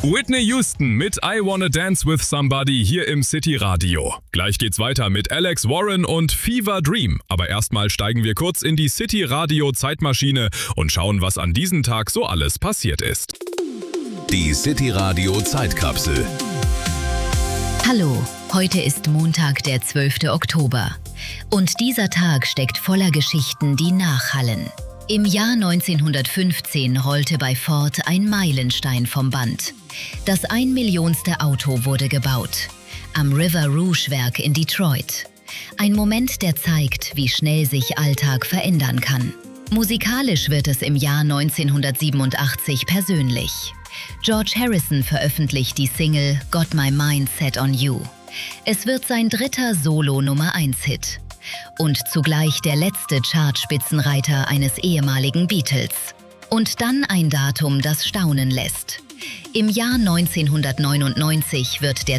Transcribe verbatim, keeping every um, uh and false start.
Whitney Houston mit I Wanna Dance with Somebody hier im City Radio. Gleich geht's weiter mit Alex Warren und Fever Dream. Aber erstmal steigen wir kurz in die City Radio Zeitmaschine und schauen, was an diesem Tag so alles passiert ist. Die City Radio Zeitkapsel. Hallo, heute ist Montag, der zwölfte Oktober. Und dieser Tag steckt voller Geschichten, die nachhallen. Im Jahr neunzehnhundertfünfzehn rollte bei Ford ein Meilenstein vom Band. Das ein-Millionste Auto wurde gebaut. Am River Rouge Werk in Detroit. Ein Moment, der zeigt, wie schnell sich Alltag verändern kann. Musikalisch wird es im Jahr neunzehnhundertsiebenundachtzig persönlich. George Harrison veröffentlicht die Single Got My Mind Set on You. Es wird sein dritter Solo-Nummer eins Hit. Und zugleich der letzte Chartspitzenreiter eines ehemaligen Beatles. Und dann ein Datum, das staunen lässt. Im Jahr neunzehnhundertneunundneunzig wird der